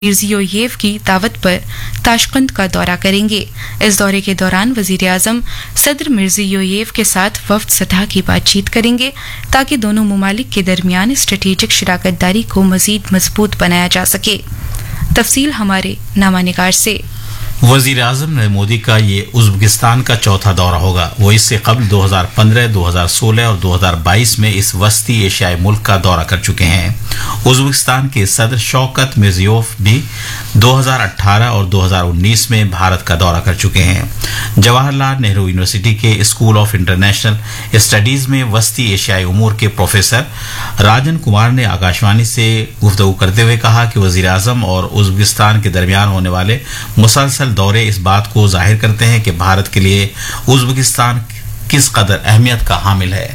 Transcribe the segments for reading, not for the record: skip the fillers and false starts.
Mirziyoyev की दावत पर ताशकंद का दौरा करेंगे। इस दौरे के दौरान वज़ीर आज़म सदर मिर्ज़ियोयेव के साथ वफ़द सतह की बातचीत करेंगे ताकि दोनों मुमालिक के दरमियान स्ट्रेटेजिक शराकतदारी को मज़ीद मजबूत बनाया जा सके। तफसील हमारे नामानिगार से। वजीर आजम नरेंद्र मोदी का ये उज़्बेकिस्तान का चौथा दौरा होगा। वो इससे कबल 2015, 2016 और 2022 में इस वस्ती एशियाई मुल्क का दौरा कर चुके हैं। उज़्बेकिस्तान के सदर शौकत मिर्ज़ियोयेव भी 2018 और 2019 में भारत का दौरा कर चुके हैं। जवाहरलाल नेहरू यूनिवर्सिटी के स्कूल ऑफ इंटरनेशनल स्टडीज में वस्ती एशियाई उमूर के प्रोफेसर राजन कुमार ने आकाशवाणी से गुफ्तगू करते हुए कहा कि वजीर आजम और उज़्बेकिस्तान के दरमियान होने वाले मुसलसल दौरे इस बात को जाहिर करते हैं कि भारत के लिए उज़्बेकिस्तान किस कदर अहमियत का हामिल है।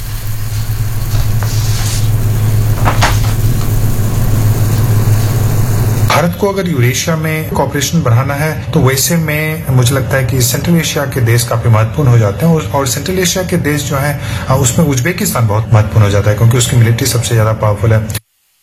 भारत को अगर यूरेशिया में कॉपरेशन बढ़ाना है तो वैसे में मुझे लगता है कि सेंट्रल एशिया के देश काफी महत्वपूर्ण हो जाते हैं और सेंट्रल एशिया के देश जो है उसमें उज़्बेकिस्तान बहुत महत्वपूर्ण हो जाता है क्योंकि उसकी मिलिट्री सबसे ज्यादा पावरफुल है।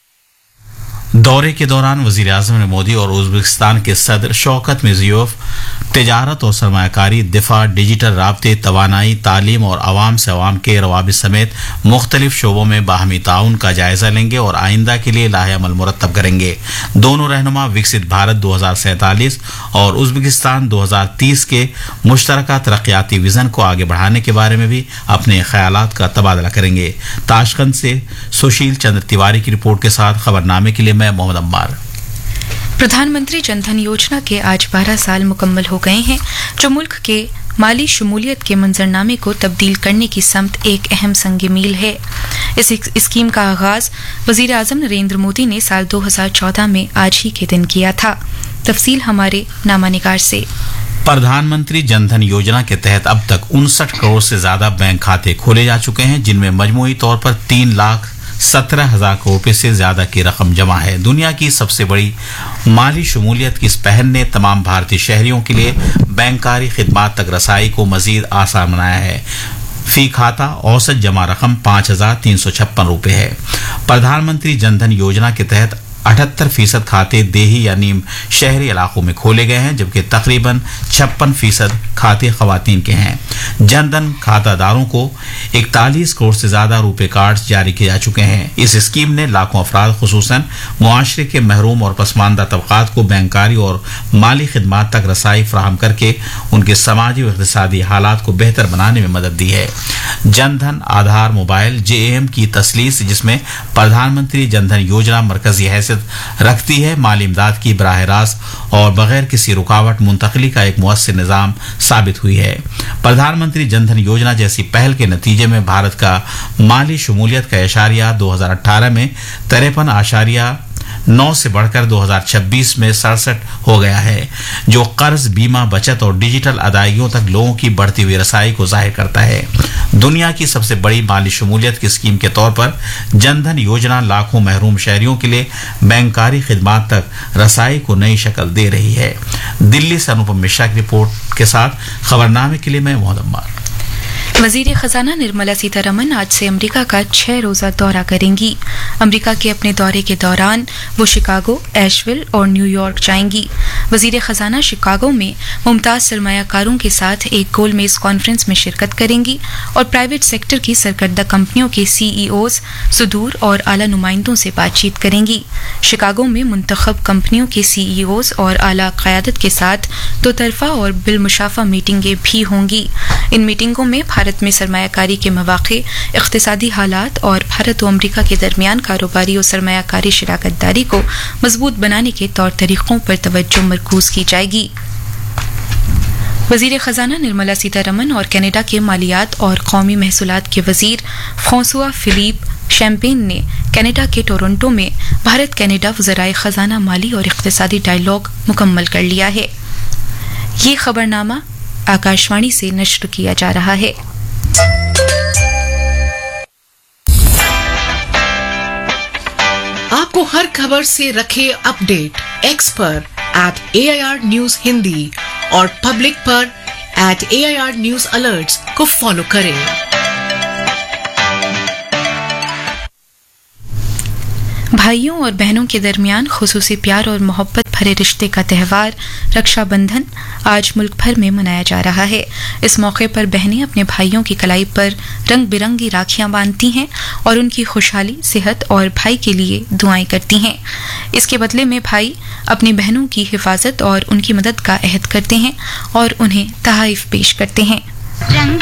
दौरे के दौरान वजीर आजम ने मोदी और उज़्बेकिस्तान के सदर शौकत मिर्ज़ियोयेव तिजारत और सरमायाकारी, दिफा, डिजिटल राब्ते, तवानाई, तालीम और आवाम से आवाम के रवाबित समेत मुख्तलिफ शोबों में बाहमी ताउन का जायजा लेंगे और आइंदा के लिए लाहे अमल मुरतब करेंगे। दोनों रहनुमा विकसित भारत 2047 और उज़्बेकिस्तान 2030 के मुश्तरका तरक्याती विजन को आगे बढ़ाने के बारे में भी अपने ख्यालात का तबादला करेंगे। ताशकंद से सुशील चंद्र तिवारी की रिपोर्ट के साथ खबरनामे के लिए मोहम्मद अम्मार। प्रधानमंत्री जनधन योजना के आज 12 साल मुकम्मल हो गए हैं, जो मुल्क के माली शमूलियत के मंजरनामे को तब्दील करने की समत एक अहम संग मील है। इस स्कीम का आगाज वजीर आजम नरेंद्र मोदी ने साल 2014 में आज ही के दिन किया था। तफसील हमारे नामानिगार से। प्रधानमंत्री जनधन योजना के तहत अब तक 59 करोड़ से ज्यादा बैंक खाते खोले जा चुके हैं, जिनमें मजमूई तौर पर 3,17,000 करोड़ रुपए से ज्यादा की रकम जमा है। दुनिया की सबसे बड़ी माली शमूलियत की इस पहल ने तमाम भारतीय शहरियों के लिए बैंकारी खिदमात तक रसाई को मजीद आसान बनाया है। फी खाता औसत जमा रकम 5,356 रुपए है। प्रधानमंत्री जनधन योजना के तहत 78% खाते देही यानी शहरी इलाकों में खोले गए हैं, जबकि तकरीबन 56% खाते खवातीन के हैं। जनधन खातादारों को 41 करोड़ से ज्यादा रुपए कार्ड जारी किए जा चुके हैं। इस स्कीम ने लाखों अफराद, खुसूसन मुआशरे के महरूम और पसमानदा तबकात को बैंकारी और माली खिदमात तक रसाई फराहम करके उनके समाजी और इक़्तिसादी हालात को बेहतर बनाने में मदद दी है। जनधन आधार मोबाइल JAM की तसलीस, जिसमें प्रधानमंत्री जनधन योजना मरकजी हैसियत रखती है, माली इमदाद की बराह रास्त और बगैर किसी रुकावट मुंतकली का एक मुअस्सिर निज़ाम साबित हुई है। प्रधानमंत्री जनधन योजना जैसी पहल के नतीजे में भारत का माली शमूलियत का एशारिया 2018 में 53.9 से बढ़कर 2026 में 67 हो गया है, जो कर्ज, बीमा, बचत और डिजिटल अदायगियों तक लोगों की बढ़ती हुई रसाई को जाहिर करता है। दुनिया की सबसे बड़ी माली शमूलियत की स्कीम के तौर पर जनधन योजना लाखों महरूम शहरियों के लिए बैंकारी खिदमात तक रसाई को नई शक्ल दे रही है। दिल्ली से अनुपम मिश्रा की रिपोर्ट के साथ खबरनामे के लिए मैं मोहम्मद अम्मार। वजीर खजाना निर्मला सीतारमन आज से अमेरिका का 6 रोजा दौरा करेंगी। अमेरिका के अपने दौरे के दौरान वो शिकागो, एशविल और न्यूयॉर्क जाएंगी। वजीर खजाना शिकागो में मुमताज सरमायाकारों के साथ एक गोलमेज कॉन्फ्रेंस में शिरकत करेंगी और प्राइवेट सेक्टर की सरकर्दा कंपनियों के CEOs, सुदूर और आला नुमाइंदों से बातचीत करेंगी। शिकागो में मुंतखब कंपनियों के CEOs और आला क़यादत के साथ दो तरफा और बिलमुशाफा मीटिंगें भी होंगी। इन मीटिंगों में भारत में सरमायाकारी के मौक़े, इक़्तिसादी हालात और भारत और अमेरिका के दरमियान कारोबारी और सरमायाकारी शराकतदारी को मजबूत बनाने के तौर तरीक़ों पर तवज्जो मरकूज की जाएगी। वज़ीर ख़ज़ाना निर्मला सीतारमन और कनाडा के मालियात और कौमी महसूलात के वज़ीर फ्रांसुआ फिलिप शैम्पेन ने कनाडा के टोरंटो में भारत कनाडा वज़राए ख़ज़ाना माली और इक़्तिसादी डायलॉग मुकम्मल कर लिया है। ये खबरनामा आकाशवाणी से नश्र किया जा रहा है। आपको हर खबर से रखे अपडेट एक्स पर @AIR News हिंदी और पब्लिक पर @AIR News Alerts को फॉलो करें। भाइयों और बहनों के दरमियान खुसूसी प्यार और मोहब्बत भरे रिश्ते का त्यौहार रक्षाबंधन आज मुल्क भर में मनाया जा रहा है। इस मौके पर बहनें अपने भाइयों की कलाई पर रंग बिरंगी राखियां बांधती हैं और उनकी खुशहाली, सेहत और भाई के लिए दुआएं करती हैं। इसके बदले में भाई अपनी बहनों की हिफाजत और उनकी मदद का अहद करते हैं और उन्हें तोहफे पेश करते हैं।